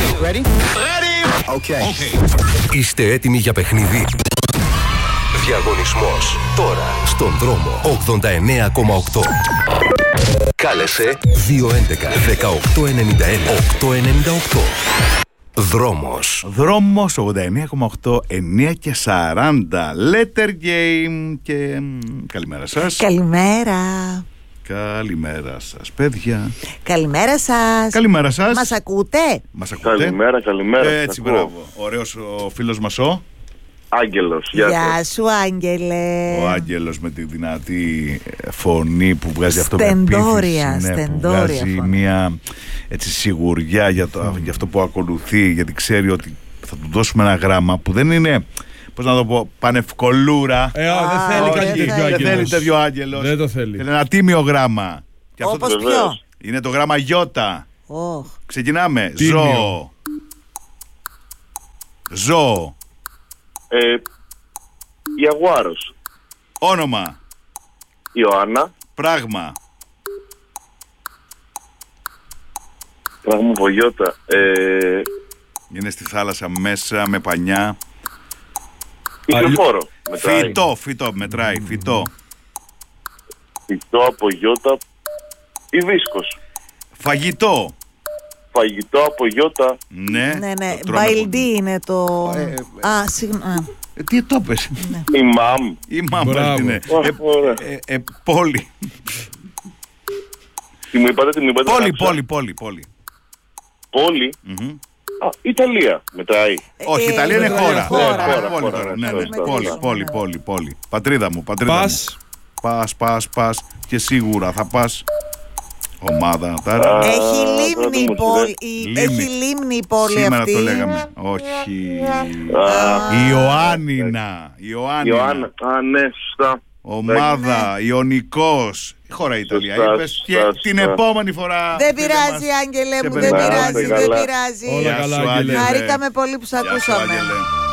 Ready? Okay. Είστε έτοιμοι για παιχνίδι? Διαγωνισμός τώρα στον δρόμο 89,8. Κάλεσε 211 1891 898. Δρόμος 89,8, 9 και 40. Letter Game. Και καλημέρα σας. Καλημέρα. Καλημέρα σας, παιδιά. Καλημέρα σας. Καλημέρα σας. Μας ακούτε? Μας ακούτε? Καλημέρα. Έτσι, μπράβο. Ωραίος ο φίλος μας ο Άγγελος. Γεια σου, Άγγελε. Ο Άγγελος με τη δυνατή φωνή που βγάζει αυτό με Στεντόρια, επίθεση, που στεντόρια βγάζει φωνή. μια έτσι σιγουριά για αυτό που ακολουθεί, γιατί ξέρει ότι θα του δώσουμε ένα γράμμα που δεν είναι, πώς να το πω, πανευκολούρα. Δεν θέλει όχι, κάτι τέτοιο Δεν Άγγελος. θέλει τέτοιο Άγγελος. Δεν το θέλει. Θέλει ένα τίμιο γράμμα. Και αυτό Όπως το- ποιο? είναι το γράμμα Ιώτα. Oh. Ξεκινάμε. Τίμιο. Ζώο. Ζώο. Ιαγουάρος. Όνομα. Ιωάννα. Πράγμα. Πράγμα Βογιώτα. Είναι στη θάλασσα μέσα με πανιά. Υδροφόρο. Μετράει. Φυτό μετράει. Φυτό. Φυτό από Γιώτα. Ιβίσκος. Φαγητό. Φαγητό από Γιώτα. Ναι. Ναι, ναι. το τρώμε Μπαϊλντί είναι το. Συγγνώμη. Τι το πες? Ημάμ. Η μάμα Μπράβο. είναι. Ωραία. Πόλη. Τι μου είπατε, Πόλη. Πόλη. Μμμ. Ιταλία. Μετράει. Όχι, η Ιταλία είναι είναι χώρα. χώρα. Πόλη τώρα. Ναι, ναι. Πόλη. Πατρίδα μου. Πας. Πας. Και σίγουρα θα πας. Ομάδα. Τάρα. Έχει λίμνη η το πόλη. Λίμνη. Έχει λίμνη η πόλη Σήμερα αυτή. το λέγαμε. Όχι. Ιωάννινα. Ιωάννα. Ναι, σωστά. Ομάδα, Ιωνικός. Χώρα Ιταλία. Σωστά, Είπες σωστά, και σωστά. την επόμενη φορά. Δεν πειράζει, Άγγελε σε μου, δεν περνάω. πειράζει, Είστε δεν καλά. πειράζει. Όλα Γεια καλά, σου, Άγγελε. Άγγελε. Χαρήκαμε πολύ που σ' Γεια σου, ακούσαμε. Άγγελε.